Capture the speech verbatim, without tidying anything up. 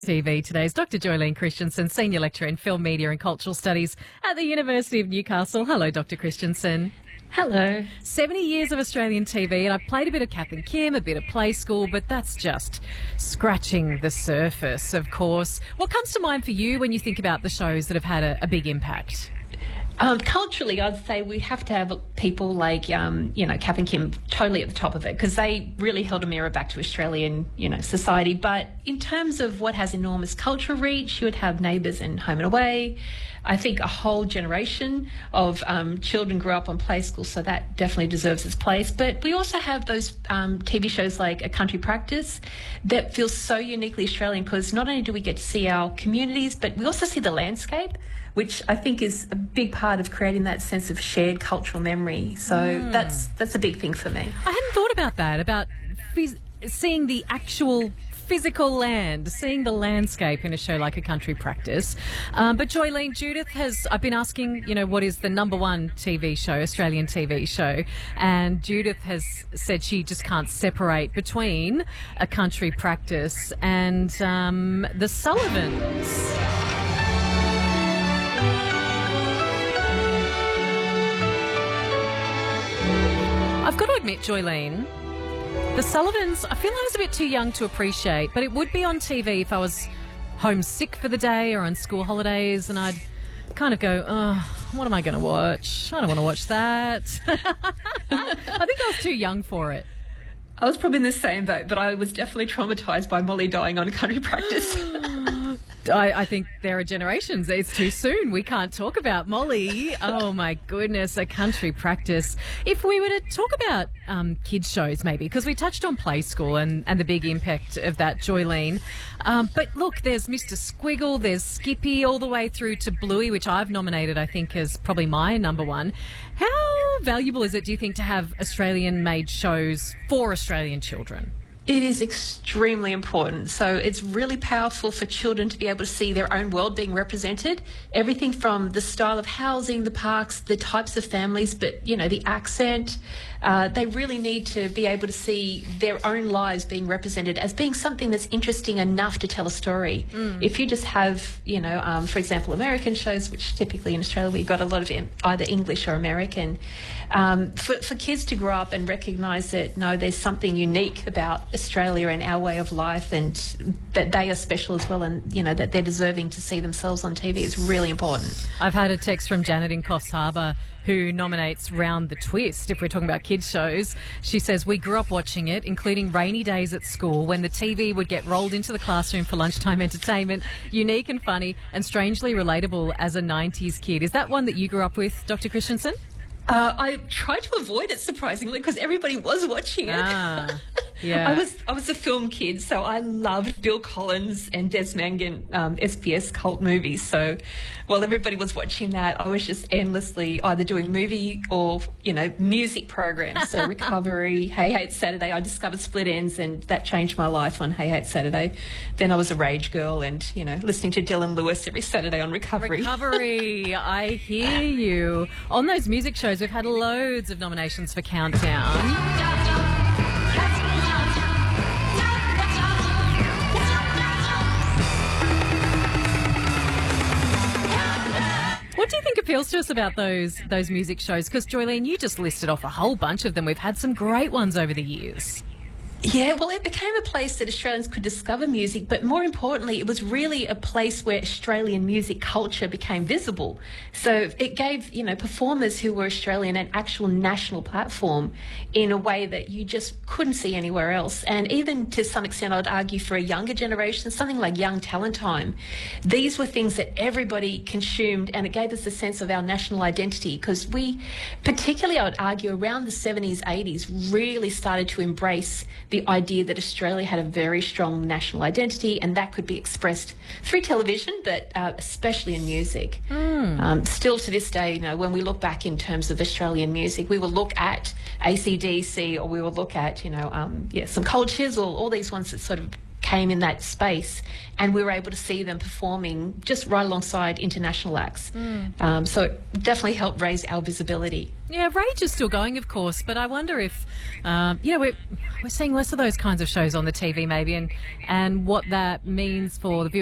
T V today is Doctor Joylene Christensen, Senior Lecturer in Film, Media and Cultural Studies at the University of Newcastle. Hello, Doctor Christensen. Hello. seventy years of Australian T V, and I've played a bit of Kath and Kim, a bit of Play School, but that's just scratching the surface, of course. What comes to mind for you when you think about the shows that have had a, a big impact? Um, culturally, I'd say we have to have people like, um, you know, Kath and Kim totally at the top of it, because they really held a mirror back to Australian, you know, society. But in terms of what has enormous cultural reach, you would have Neighbours and Home and Away. I think a whole generation of um, children grew up on Play School, so that definitely deserves its place. But we also have those um, T V shows like A Country Practice that feels so uniquely Australian, because not only do we get to see our communities, but we also see the landscape, which I think is a big part of creating that sense of shared cultural memory. So mm. that's that's a big thing for me. I hadn't thought about that, about phys- seeing the actual physical land, seeing the landscape in a show like A Country Practice. Um, but Joylene, Judith has, I've been asking, you know, what is the number one T V show, Australian T V show, and Judith has said she just can't separate between A Country Practice and um, The Sullivans. I've got to admit, Joylene, The Sullivans, I feel I was a bit too young to appreciate, but it would be on T V if I was homesick for the day or on school holidays, and I'd kind of go, oh, what am I going to watch? I don't want to watch that. I think I was too young for it. I was probably in the same boat, but I was definitely traumatised by Molly dying on Country Practice. I, I think there are generations. It's too soon. We can't talk about Molly. Oh, my goodness, A Country Practice. If we were to talk about um, kids' shows, maybe, because we touched on Play School and, and the big impact of that, Joylene. Um, but look, there's Mister Squiggle, there's Skippy, all the way through to Bluey, which I've nominated, I think, as probably my number one. How valuable is it, do you think, to have Australian-made shows for Australian children? It is extremely important. So it's really powerful for children to be able to see their own world being represented. Everything from the style of housing, the parks, the types of families, but, you know, the accent. Uh, they really need to be able to see their own lives being represented as being something that's interesting enough to tell a story. Mm. If you just have, you know, um, for example, American shows, which typically in Australia we've got a lot of either English or American, um, for, for kids to grow up and recognise that, no, there's something unique about Australia and our way of life, and that they are special as well, and, you know, that they're deserving to see themselves on T V is really important. I've had a text from Janet in Coffs Harbour who nominates Round the Twist. If we're talking about kids' shows, she says, we grew up watching it, including rainy days at school when the T V would get rolled into the classroom for lunchtime entertainment. Unique and funny and strangely relatable as a nineties kid. Is that one that you grew up with, Doctor Christensen? Uh, I tried to avoid it, surprisingly, because everybody was watching it. Ah, yeah. I was I was a film kid, so I loved Bill Collins and Des Mangan um, S B S cult movies. So while everybody was watching that, I was just endlessly either doing movie or, you know, music programs. So Recovery, Hey Hey It's Saturday. I discovered Split Ends, and that changed my life on Hey Hey It's Saturday. Then I was a rage girl and, you know, listening to Dylan Lewis every Saturday on Recovery. Recovery, I hear you. On those music shows, we've had loads of nominations for Countdown. What do you think appeals to us about those those music shows? Because, Joylene, you just listed off a whole bunch of them. We've had some great ones over the years. Yeah, well, it became a place that Australians could discover music, but more importantly, it was really a place where Australian music culture became visible. So it gave, you know, performers who were Australian an actual national platform in a way that you just couldn't see anywhere else. And even to some extent, I'd argue for a younger generation, something like Young Talent Time, these were things that everybody consumed, and it gave us a sense of our national identity, because we, particularly I would argue around the seventies, eighties, really started to embrace the idea that Australia had a very strong national identity, and that could be expressed through television, but uh, especially in music. Mm. Um, still to this day, you know, when we look back in terms of Australian music, we will look at A C D C, or we will look at, you know, um, yeah, some Cold Chisel, all these ones that sort of came in that space, and we were able to see them performing just right alongside international acts. Mm. Um, so it definitely helped raise our visibility. Yeah, Rage is still going, of course, but I wonder if, um, you know, we're, we're seeing less of those kinds of shows on the T V maybe, and, and what that means for the viewers.